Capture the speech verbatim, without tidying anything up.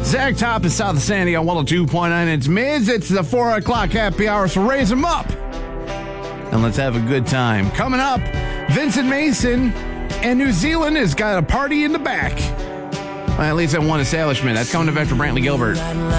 Zach Top is South of Sandy on one oh two point nine. It's Miz. It's the four o'clock happy hour, so raise them up. And let's have a good time. Coming up, Vincent Mason and New Zealand has got a party in the back. Well, at least at one establishment. That's coming up after Brantley Gilbert.